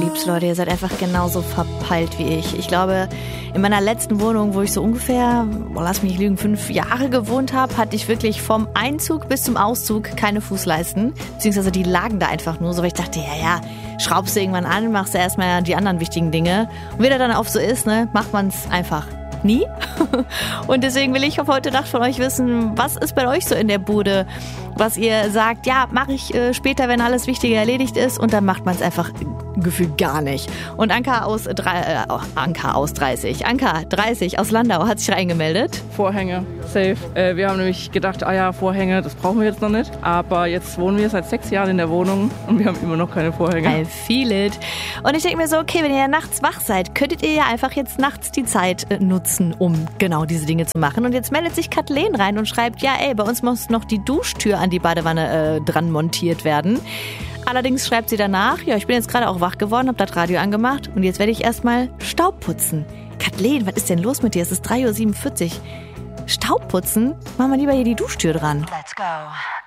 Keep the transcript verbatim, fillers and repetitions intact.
lieb's, Leute. Ihr seid einfach genauso verpeilt wie ich. Ich glaube, in meiner letzten Wohnung, wo ich so ungefähr, boah, lass mich nicht lügen, fünf Jahre gewohnt habe, hatte ich wirklich vom Einzug bis zum Auszug keine Fußleisten. Beziehungsweise die lagen da einfach nur so, weil ich dachte, ja, ja, schraubst du irgendwann an, machst du erstmal die anderen wichtigen Dinge. Und wie das dann oft so ist, ne, macht man's einfach nie. Und deswegen will ich auf heute Nacht von euch wissen, was ist bei euch so in der Bude, was ihr sagt, ja, mache ich äh, später, wenn alles Wichtige erledigt ist, und dann macht man es einfach gefühlt gar nicht. Und Anka aus, drei, äh, oh, Anka aus dreißig, Anka dreißig aus Landau hat sich reingemeldet. Vorhänge, safe. Äh, wir haben nämlich gedacht, ah ja, Vorhänge, das brauchen wir jetzt noch nicht. Aber jetzt wohnen wir seit sechs Jahren in der Wohnung und wir haben immer noch keine Vorhänge. I feel it. Und ich denke mir so, okay, wenn ihr nachts wach seid, könntet ihr ja einfach jetzt nachts die Zeit äh, nutzen, um genau diese Dinge zu machen. Und jetzt meldet sich Kathleen rein und schreibt, ja ey, bei uns muss noch die Duschtür an die Badewanne äh, dran montiert werden. Allerdings schreibt sie danach, ja, ich bin jetzt gerade auch wach geworden, hab das Radio angemacht und jetzt werde ich erstmal Staub putzen. Kathleen, was ist denn los mit dir? Es ist drei Uhr siebenundvierzig. Staub putzen? Machen wir lieber hier die Duschtür dran. Let's go.